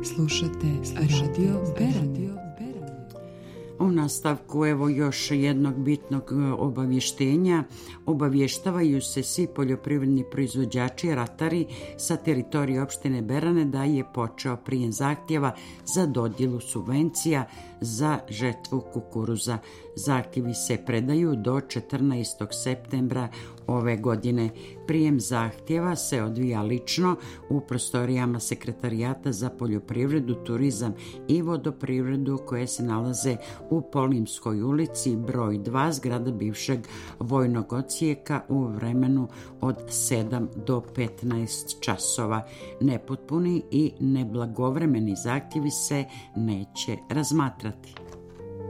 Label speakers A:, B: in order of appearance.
A: Slušate Radio Beran.
B: U nastavku evo još jednog bitnog obavještenja. Obavještavaju se svi poljoprivredni proizvođači, ratari sa teritorije opštine Berane da je počeo prijem zahtjeva za dodjelu subvencija za žetvu kukuruza. Zahtjevi se predaju do 14. septembra ove godine. Prijem zahtjeva se odvija lično u prostorijama Sekretarijata za poljoprivredu, turizam i vodoprivredu koje se nalaze u Polimskoj ulici broj 2 zgrada bivšeg vojnog odsjeka u vremenu od 7 do 15 časova. Nepotpuni i neblagovremeni zahtjevi se neće razmatrati.